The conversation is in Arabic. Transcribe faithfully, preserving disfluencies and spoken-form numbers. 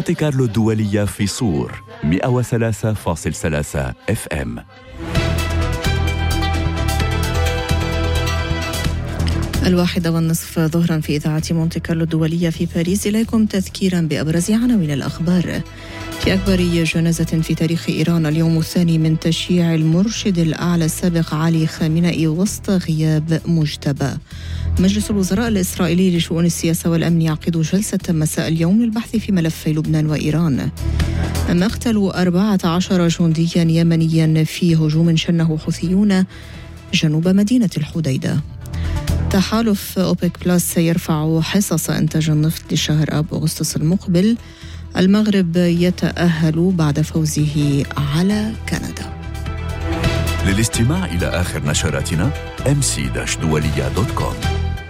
مونتي كارلو الدولية في صور مئة وثلاثة فاصلة ثلاثة اف ام. الواحدة والنصف ظهرا في إذاعة مونتي كارلو الدولية في باريس. إليكم تذكيرا بأبرز عناوين الأخبار. في أكبر جنازة في تاريخ إيران، اليوم الثاني من تشييع المرشد الأعلى السابق علي خامنئي وسط غياب مجتبى. مجلس الوزراء الإسرائيلي لشؤون السياسة والأمن يعقد جلسة مساء اليوم للبحث في ملفي لبنان وإيران. مقتل أربعة عشر جنديا يمنيا في هجوم شنه حوثيون جنوب مدينة الحديدة. تحالف أوبك بلس سيرفع حصص إنتاج النفط لشهر آب أغسطس المقبل. المغرب يتأهل بعد فوزه على كندا. للاستماع إلى آخر نشراتنا إم سي دولية دوت كوم.